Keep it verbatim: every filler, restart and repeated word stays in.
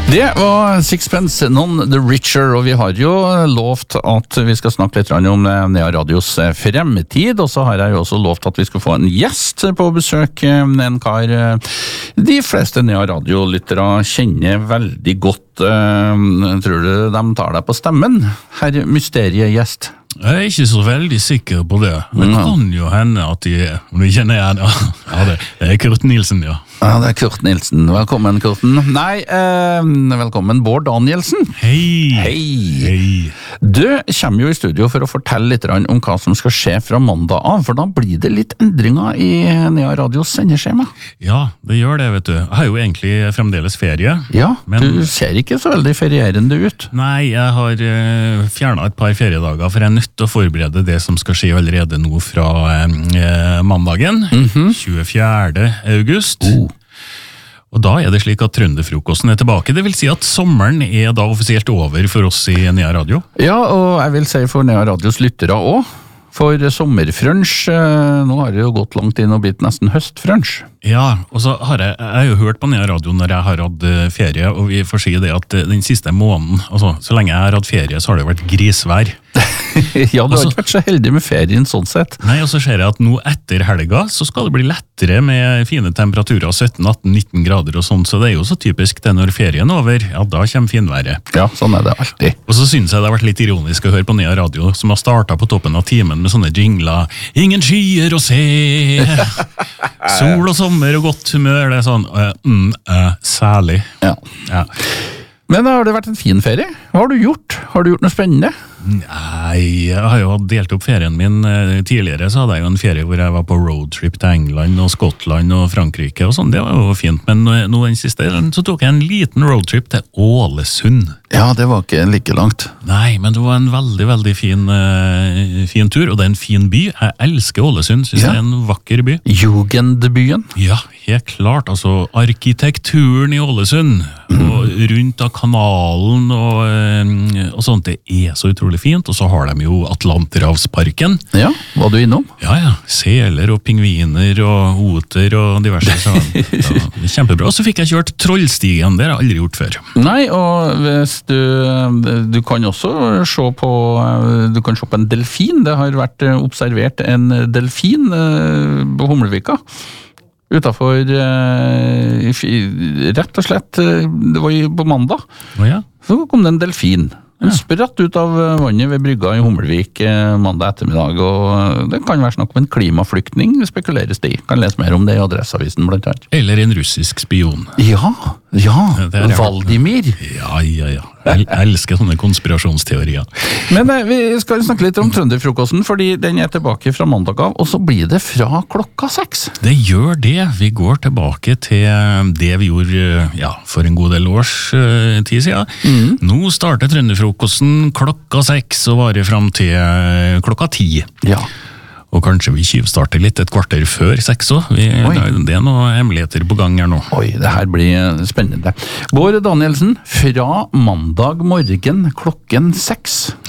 Det var Sixpence, None the Richer, og vi har jo lovt at vi skal snakke litt om Nea Radios fremtid, og så har jeg jo også lovt at vi skal få en gjest på besøk, en kar de fleste Nea Radio-lyttere kjenner veldig godt. Tror du de tar deg på stemmen, herr mysteriegjest? Jeg er ikke så veldig sikker på det. Det kan jo hende at de, om de kjenner jeg, ja, det er Kurt Nilsen, ja. Ja, det er Kurt Nilsen. Velkommen, Kurten. Nei, eh, velkommen Bård Danielsen. Hei. Hei. Hei. Du kommer jo i studio for å fortelle litt om hva som skal skje fra mandag av, for da blir det litt endringer i Nea Radios sendeskjema. Ja, det gjør det, vet du. Jeg har jo egentlig fremdeles ferie. Ja, men du ser ikke så veldig ferierende ut. Nei, jeg har uh, fjernet et par feriedager, for jeg er nødt til å forberede det som skal skje allerede nå fra uh, mandagen, mm-hmm. tjuefjerde august. Oh. Og da er det slik at trønderfrokosten er tilbake. Det vil si at sommeren er da offisielt over for oss i Nea Radio. Ja, og jeg vil si for Nea Radios lyttere også. For sommerfrunch, nå har det jo gått langt inn og blitt nesten høstfrunch. Ja, og så har jeg, jeg har jo hørt på Nea Radio når jeg har hatt ferie, og vi får si det at den siste måneden, altså så lenge jeg har hatt ferie, så har det vært grisvær. Ja, du har ikke vært så heldig med ferien sånn sett. Nei, og så ser jeg at nå etter helga så skal det bli lettere med fine temperaturer, sytten, atten, nitten grader og sånt, så det er jo så typisk det når ferien er over, ja da kommer finværet. Ja, sånn er det alltid. Og så synes jeg det har vært litt ironisk å høre på Nea Radio, som har startet på toppen av timen med sånne jingler, ingen skyer å se, sol og sommer og godt humør, det er sånn, uh, mm, uh, særlig. Ja. Ja. Men har det vært en fin ferie? Hva har du gjort? Har du gjort noe spennende? Nei, jeg har jo delt opp ferien min. Tidligere så hadde jeg jo en ferie hvor jeg var på roadtrip til England og Skottland og Frankrike og sånn, det var jo fint, men nå den siste så tok jeg en liten roadtrip til Ålesund. Ja, det var ikke like langt. Nei, men det var en veldig, veldig fin, uh, fin tur, og det er en fin by. Jeg elsker Ålesund, synes ja. Det er en vakker by. Jugendbyen? Ja, helt klart. Altså, arkitekturen i Ålesund, mm. og rundt av kanalen og, uh, og sånt, det er så utrolig fint, og så har de jo Atlanterhavsparken. Ja, var du innom? Ja, ja. Seler og pingviner og oter og diverse. Så, ja, kjempebra. Og så fikk jeg kjørt Trollstigen, det har jeg aldri gjort før. Nei, og hvis du, du kan også se på, du kan se på en delfin. Det har vært observert en delfin på Humlevika. Utenfor, rett og slett, det var på mandag. Oh, ja. Så kom det en delfin. Den spratt ut av vannet ved brygga i Hummelvik mandag ettermiddag, og det kan være snakk om en klimaflyktning, spekuleres det i. Kan lese mer om det i Adresseavisen blant annet. Eller en russisk spion. Ja, ja, Valdimir. Ja, ja, ja. Jeg elsker sånne konspirasjonsteorier. Men vi skal snakke litt om trønderfrokosten, fordi den er tilbake fra mandag av, og så blir det fra klokka seks. Det gjør det. Vi går tilbake til det vi gjorde ja, for en god del års uh, tid siden. Mm. Nå starter trønderfrokosten klokka seks og varer frem til klokka ti. Ja. Og kanskje vi tyvstarter litt et kvarter før seks også. Vi, det er noen hemmeligheter på gang her nå. Oi, det her blir spennende. Bård Danielsen, fra mandag morgen klokken seks.